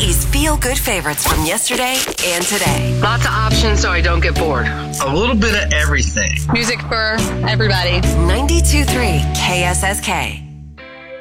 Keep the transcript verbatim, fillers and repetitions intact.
Hawaii's feel-good favorites from yesterday and today. Lots of options so I don't get bored. A little bit of everything. Music for everybody. ninety-two point three K S S K.